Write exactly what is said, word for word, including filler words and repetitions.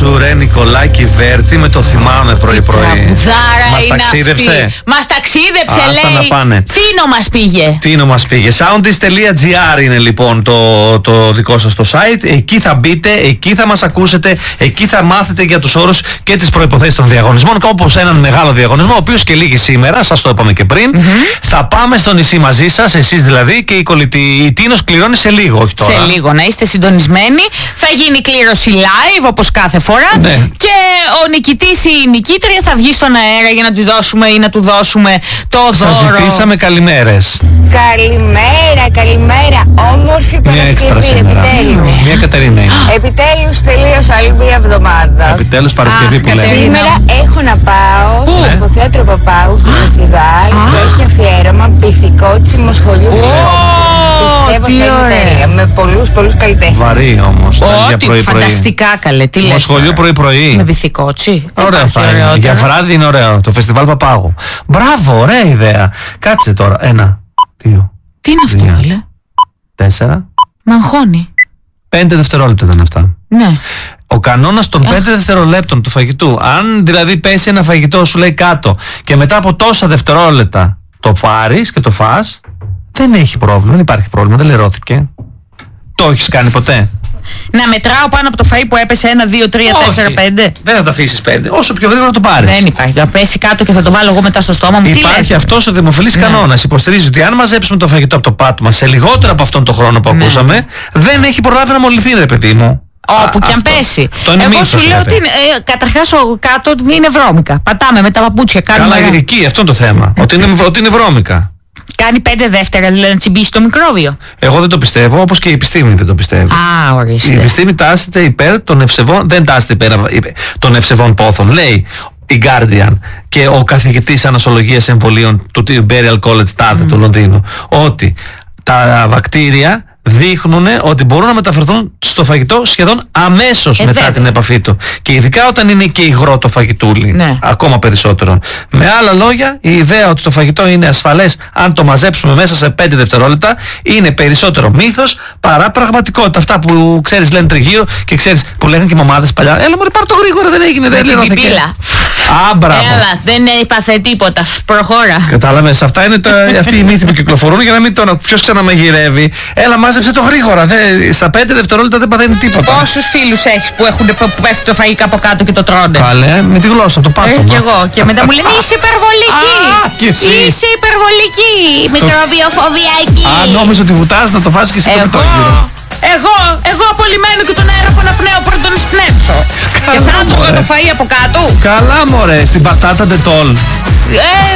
σου ρε Νικολάκη Βέρτη, με το θυμάμαι πρωί-πρωί. Μας ταξίδεψε. Μας ταξίδεψε, Άστα λέει. να πάνε. Τίνο μας πήγε. Τίνο μας πήγε. Soundist τελεία gr είναι λοιπόν το, το δικό σας το site. Εκεί θα μπείτε, εκεί θα μας ακούσετε, εκεί θα μάθετε για τους όρους και τις προϋποθέσεις των διαγωνισμών. Και όπως έναν μεγάλο διαγωνισμό, ο οποίος και λήγει σήμερα, σας το είπαμε και πριν, mm-hmm. θα πάμε στο νησί μαζί σας, εσείς δηλαδή, και η κολλητή η Τίνος κληρώνει σε λίγο, όχι τώρα. Σε λίγο, να είστε συντονισμένοι. Θα γίνει κλήρωση live όπως κάθε φορά. Ναι. Και ο νικητής ή η νικήτρια θα βγει στον αέρα για να τους δώσουμε ή να του δώσουμε το δώρο. Σας ζητήσαμε καλημέρες. Καλημέρα, καλημέρα. Όμορφη Παρασκευή, επιτέλους. Μια Κατερίνα είναι. Επιτέλους τελείωσε άλλη μια εβδομάδα. Επιτέλους Παρασκευή που λέμε. Σήμερα έχω να πάω Πού? στο θέατρο Παπάου, στο φεστιβάλ, που έχει αφιέρωμα πυθικότσιμο σχολείο. Πιστεύω τι θα είναι ωραία. τέλεια, με πολλούς πολλούς καλλιτέχνες. Βαρύ όμως. για Ό,τι πρωί-πρωί. φανταστικά καλέ. Τι λες σχολείο τώρα? πρωί-πρωί. Με βυθικότσι. Ωραίο θα είναι. Για βράδυ είναι ωραίο. Το φεστιβάλ Παπάγου. Μπράβο, ωραία ιδέα. Κάτσε τώρα. Ένα, δύο, Τι είναι αυτό, Δύο. καλέ? τέσσερα. Μ' αγχώνει. Πέντε δευτερόλεπτα ήταν αυτά. Ναι. Ο κανόνας των πέντε δευτερολέπτων του φαγητού. Αν δηλαδή πέσει ένα φαγητό, σου λέει κάτω, και μετά από τόσα δευτερόλεπτα το πάρεις και το φας, δεν έχει πρόβλημα. Δεν υπάρχει πρόβλημα. Δεν λερώθηκε. Το έχεις κάνει ποτέ? Να μετράω πάνω από το φαΐ που έπεσε ένα, δύο, τρία, τέσσερα, πέντε. Δεν θα τα αφήσεις πέντε. Όσο πιο γρήγορα το πάρεις. Δεν υπάρχει. Θα πέσει κάτω και θα το βάλω εγώ μετά στο στόμα μου. Τι Υπάρχει λες? αυτός ο δημοφιλής Ναι. κανόνας. Υποστηρίζει ότι αν μαζέψουμε το φαγητό από το πάτωμα σε λιγότερο από αυτόν τον χρόνο που Ναι. ακούσαμε, δεν έχει προλάβει να μολυνθεί, ρε παιδί μου. Όπου Α, και αν αυτό. πέσει. Το είναι Εγώ μύθος, σου λέω λέτε. ότι είναι, ε, καταρχάς ο κάτω είναι βρώμικα. Πατάμε με τα παπούτσια. Κάνουμε Καλά, ένα- εκεί, αυτό είναι το θέμα. ότι, είναι, ότι είναι βρώμικα. Κάνει πέντε δεύτερα δηλαδή να τσιμπήσει το μικρόβιο. Εγώ δεν το πιστεύω, όπως και η επιστήμη δεν το πιστεύει. Α, Η ορίστε. επιστήμη τάσεται υπέρ των ευσεβών, δεν τάσεται υπέρ υπέρ των ευσεβών πόθων. Λέει η Guardian και ο καθηγητής ανασολογίας εμβολίων του Imperial College τάδε mm. του Λονδίνου, ότι τα βακτήρια δείχνουν ότι μπορούν να μεταφερθούν στο φαγητό σχεδόν αμέσως Ε, μετά βέβαια. την επαφή του. Και ειδικά όταν είναι και υγρό το φαγητούλι. Ναι. Ακόμα περισσότερο. Με άλλα λόγια, η ιδέα ότι το φαγητό είναι ασφαλές αν το μαζέψουμε μέσα σε πέντε δευτερόλεπτα είναι περισσότερο μύθος παρά πραγματικότητα. Αυτά που ξέρεις λένε τριγύρω και ξέρεις που λέγανε και οι μαμάδες παλιά. Έλα μωρέ, πάρ' το γρήγορα, δεν έγινε, δεν την λερώθηκε. πιπίλα. Α, μπράβο. Έλα, δεν έπαθε τίποτα. Προχώρα. Κατάλαβες, αυτά είναι τα, αυτοί οι μύθοι που κυκλοφορούν για να μην τον. Ποιος ξαναμαγειρεύει. Έλα, μάζεψε το γρήγορα. Δε, στα πέντε δευτερόλεπτα δεν παθαίνει τίποτα. Πόσους φίλους έχεις που, έχουν, που πέφτει το φαγητό από κάτω και το τρώνε? Καλέ, με τη γλώσσα, το πάτωμα. Ε, κι εγώ. Και μετά μου λένε είσαι υπερβολική. Α, κι εσύ. Είσαι υπερβολική. Μικροβιοφοβιακή. Α, νόμιζα ότι βουτάς να το φας και εσύ το Εγώ, πιτόγυρο. εγώ, εγώ απολυμμένω και τον αέρα που αναπνέω πρώτον τον σπνέψω. Και θα Καλά, τρώγα μωρέ. το φαΐ από κάτω. Καλά, μωρέ, στην πατάτα ντετόλ. Ε,